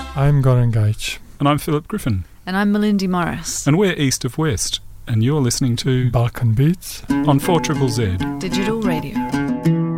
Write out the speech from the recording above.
I'm Goran Gaich. And I'm Philip Griffin. And I'm Melindy Morris. And we're East of West. And you're listening to Balkan Beats on 4ZZZ Digital Radio.